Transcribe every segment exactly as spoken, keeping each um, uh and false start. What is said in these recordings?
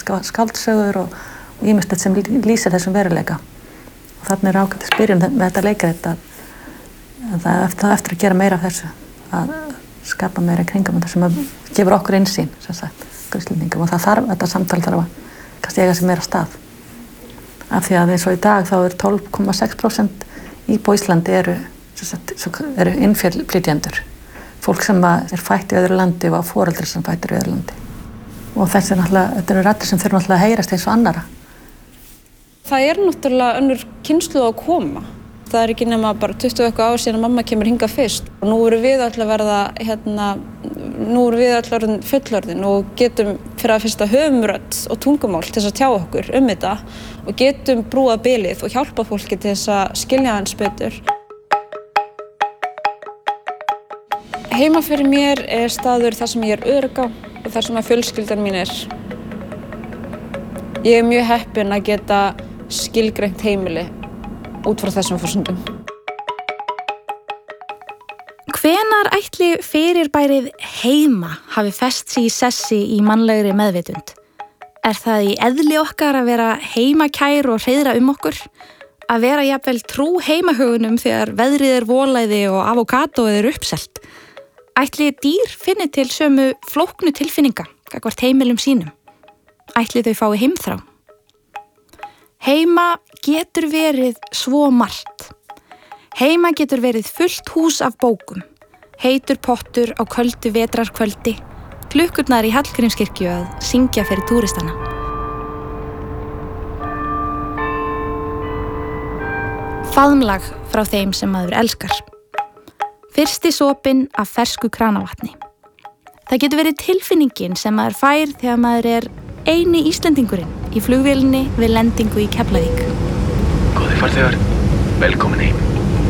skáldsögur og ýmislegt sem lýsir þessum veruleika. Og þarna er ágætis byrjun með þetta leikrit að, að það eftir, eftir að gera meira af þessu, að skapa meira kringum þetta sem að gefur okkur innsýn, sem sagt, Íslendingum. Og það þarf, þetta samtal þarf að kannski eiga sér meira stað. Af því að eins og í dag þá er tólf komma sex prósent íbúa Íslandi eru, sem sagt, eru innflytjendur. Fólk sem er fætt í öðru landi og á foreldri sem fættir í öðru landi. Og þessi náttúrulega, þetta eru raddir sem þurfa náttúrulega að heyrast eins og annara. Það er náttúrulega önnur kynslóð að koma. Það er ekki nema bara tuttugu eitthvað ár síðan að mamma kemur hingað fyrst. Og nú erum við öll að verða, hérna, nú erum við öll orðin fullorðin og getum fyrir að fyrsta höfum rödd og tungumál til þess að tjá okkur um þetta og getum brúað bilið og hjálpa fólki til þess að skilja hans betur. Heima fyrir mér er staður þar sem ég er örugg á og þar sem að fjölskyldan mín er. Ég er mjög heppin að geta skilgreint heimili út frá þessum forsendum. Hvenær ætli fyrirbærið heima hafi fest sig í sessi í mannlegri meðvitund? Er það í eðli okkar að vera heimakær og hreiðra um okkur? Að vera jafnvel trú heimahögunum þegar veðrið er volæði og avokadóið er uppselt? Ætli dýr finni til sömu flóknu tilfinninga gagnvart heimilum sínum? Ætli þau fái heimþrá? Heima getur verið svo margt. Heima getur verið fullt hús af bókum, heitur pottur á köldu vetrarkvöldi, klukkurnar í Hallgrímskirkju að syngja fyrir túristana. Faðmlag frá þeim sem maður elskar. Fyrsti sopinn af fersku kranavatni. Það getur verið tilfinningin sem maður fær þegar maður er eini Íslendingurinn í flugvélinni við lendingu í Keflavík. Góðir farþegar, velkomin heim.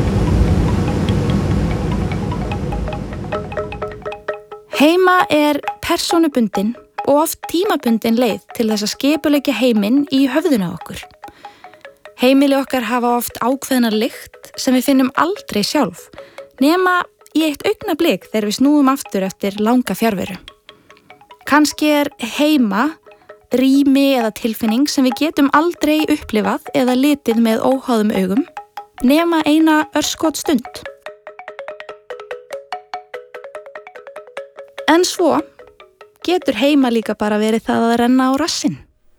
Heima er persónubundin og oft tímabundin leið til þess að skipuleggja heiminn í höfðinu á okkur. Heimili okkar hafa oft ákveðna lykt sem við finnum aldrei sjálf, nema í eitt augnablik þegar við snúum aftur eftir langa fjarveru. Kannski er heima rými eða tilfinning sem við getum aldrei upplifað eða litið með óháðum augum, nema eina örskot stund. En svo getur heima líka bara verið það að renna á rassinn.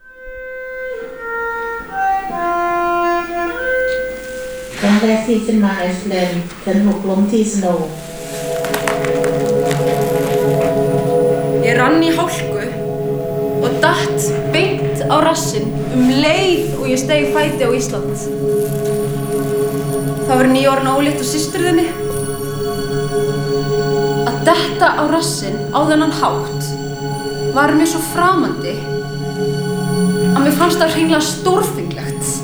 Den der tid til mig er slem, den huklum til snó. Ég rann í hálku og datt beint á rassinn um leið og ég steig fæti á Ísland. Það var nýorðin ólíkt og systur þinni. Að detta á rassinn á þennan hátt var mér svo framandi að mér fannst það hreinlega stórfenglegt.